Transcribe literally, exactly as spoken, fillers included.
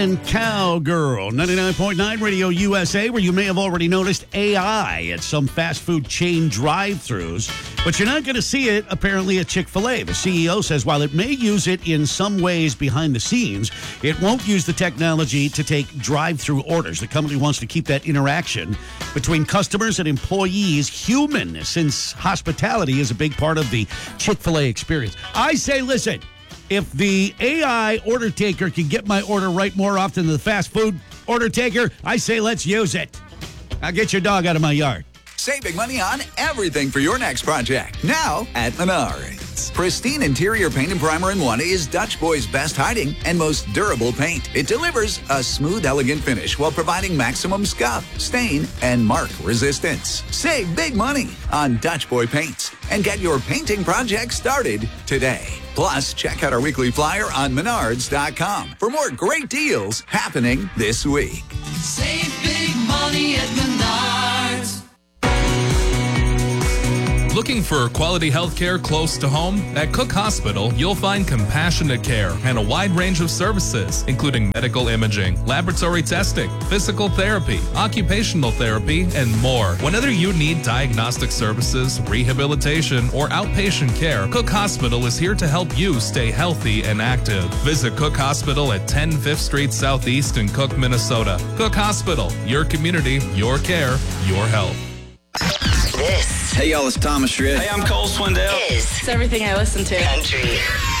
And Cowgirl, ninety-nine point nine Radio U S A, where you may have already noticed A I at some fast food chain drive-thrus, but you're not going to see it, apparently, at Chick-fil-A. The C E O says while it may use it in some ways behind the scenes, it won't use the technology to take drive-thru orders. The company wants to keep that interaction between customers and employees human, since hospitality is a big part of the Chick-fil-A experience. I say, listen, if the A I order taker can get my order right more often than the fast food order taker, I say let's use it. Now get your dog out of my yard. Saving money on everything for your next project. Now at Menards. Pristine interior paint and primer in one is Dutch Boy's best hiding and most durable paint. It delivers a smooth, elegant finish while providing maximum scuff, stain, and mark resistance. Save big money on Dutch Boy paints and get your painting project started today. Plus, check out our weekly flyer on menards dot com for more great deals happening this week. Save big money at Menards. Looking for quality health care close to home? At Cook Hospital, you'll find compassionate care and a wide range of services, including medical imaging, laboratory testing, physical therapy, occupational therapy, and more. Whenever you need diagnostic services, rehabilitation, or outpatient care, Cook Hospital is here to help you stay healthy and active. Visit Cook Hospital at ten Fifth Street Southeast in Cook, Minnesota. Cook Hospital, your community, your care, your health. This. Hey, y'all, it's Thomas Rhett. Hey, I'm Cole Swindell. Is. It's everything I listen to. Country.